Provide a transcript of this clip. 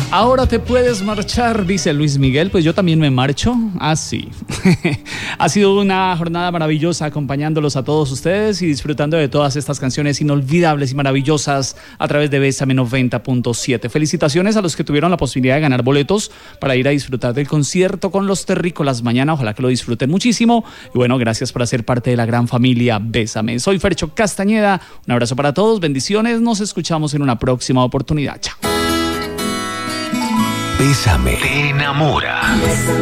Ahora te puedes marchar, dice Luis Miguel. Pues yo también me marcho. Sí. Ha sido una jornada maravillosa acompañándolos a todos ustedes y disfrutando de todas estas canciones inolvidables y maravillosas a través de Bésame 90.7. Felicitaciones a los que tuvieron la posibilidad de ganar boletos para ir a disfrutar del concierto con los Terrícolas mañana. Ojalá que lo disfruten muchísimo. Y bueno, gracias por hacer parte de la gran familia Bésame. Soy Fercho Castañeda. Un abrazo para todos. Bendiciones. Nos escuchamos en una próxima oportunidad. Chao. Bésame te enamora.